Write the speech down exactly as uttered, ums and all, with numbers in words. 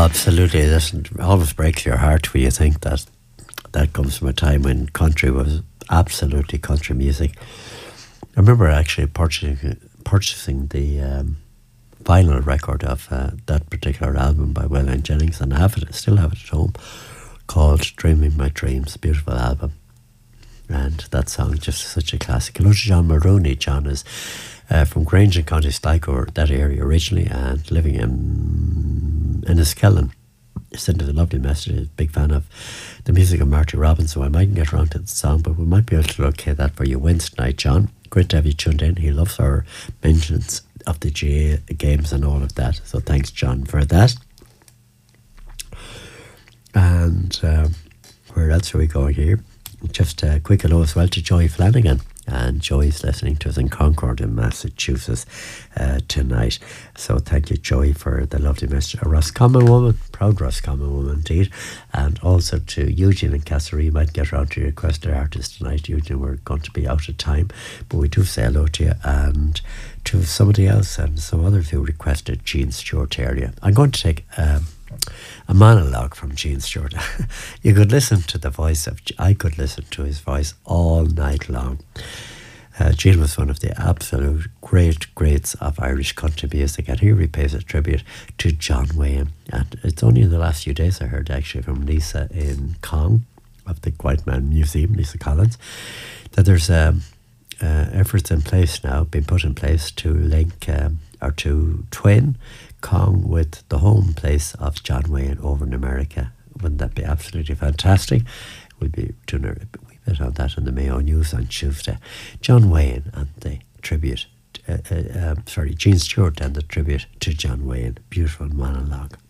absolutely. It always breaks your heart when you think that that comes from a time when country was absolutely country music. I remember actually purchasing purchasing the um, vinyl record of uh, that particular album by Waylon Jennings, and I have it, I still have it at home, called "Dreaming My Dreams." Beautiful album, and that song is just such a classic. Hello to John Maroney. John is uh, from Grange in County Sligo, that area originally, and living in Enniskillen. Sent us a lovely message. Big fan of the music of Marty Robbins, so I mightn't get around to the song, but we might be able to locate that for you Wednesday night, John. Great to have you tuned in. He loves our mentions of the G A games and all of that, so thanks, John, for that. And um, where else are we going here? Just a quick hello as well to Joy Flanagan. And Joy's listening to us in Concord in Massachusetts uh, tonight. So thank you, Joy, for the lovely message. A Roscommon woman, proud Roscommon woman indeed. And also to Eugene and Castlereagh. You might get around to your requested artist tonight, Eugene. We're going to be out of time, but we do say hello to you. And to somebody else and some other who requested Gene Stewart area. I'm going to take um, a monologue from Gene Stewart. You could listen to the voice of, I could listen to his voice all night long. Uh, Gene was one of the absolute great greats of Irish country music, and he repays a tribute to John Wayne. And it's only in the last few days I heard actually from Lisa in Cong of the White Man Museum, Lisa Collins, that there's um, uh, efforts in place now, being put in place to link um, or to twin Cong with the home place of John Wayne over in America. Wouldn't that be absolutely fantastic? We'll be doing a wee bit on that in the Mayo News on Tuesday. John Wayne and the tribute, uh, uh, um, sorry, Gene Stewart and the tribute to John Wayne. Beautiful monologue.